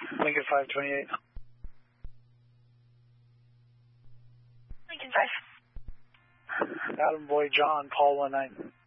Lincoln 528. Lincoln 5. Adam Boy John, Paul 19.